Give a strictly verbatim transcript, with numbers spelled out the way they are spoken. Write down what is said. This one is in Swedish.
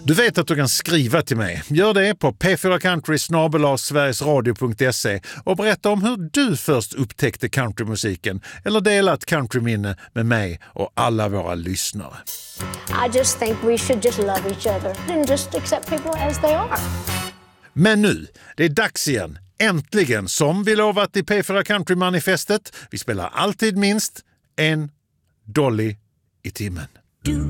Du vet att du kan skriva till mig. Gör det på p fyra country snabel-a sverigesradio punkt se och berätta om hur du först upptäckte countrymusiken eller delat countryminne med mig och alla våra lyssnare. I just think we should just love each other and just accept people as they are. Men nu, det är dags igen. Äntligen, som vi lovat i P fyra Country-manifestet. Vi spelar alltid minst en Dolly i timmen.